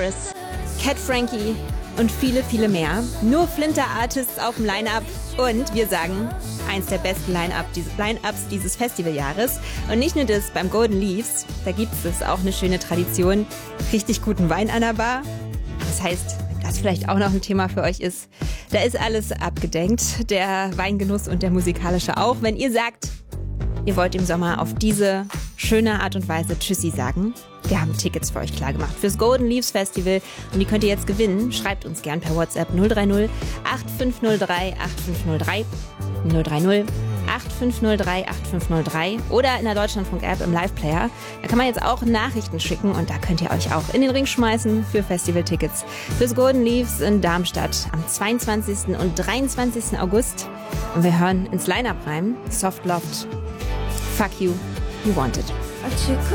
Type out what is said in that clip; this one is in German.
Harris, Cat Frankie und viele, viele mehr. Nur Flinter-Artists auf dem Line-Up und wir sagen, eins der besten Line-Ups dieses Festivaljahres. Und nicht nur das, beim Golden Leaves, da gibt es auch eine schöne Tradition, richtig guten Wein an der Bar. Das heißt, wenn das vielleicht auch noch ein Thema für euch ist, da ist alles abgedenkt, der Weingenuss und der musikalische auch. Wenn ihr sagt, ihr wollt im Sommer auf diese schöne Art und Weise Tschüssi sagen, wir haben Tickets für euch klargemacht fürs Golden Leaves Festival und die könnt ihr jetzt gewinnen. Schreibt uns gern per WhatsApp 030 8503 8503 030 8503 8503 oder in der Deutschlandfunk-App im Live-Player. Da kann man jetzt auch Nachrichten schicken und da könnt ihr euch auch in den Ring schmeißen für Festivaltickets fürs Golden Leaves in Darmstadt am 22. und 23. August. Und wir hören ins Line-Up rein. Soft Loft, Fuck You, You Want It.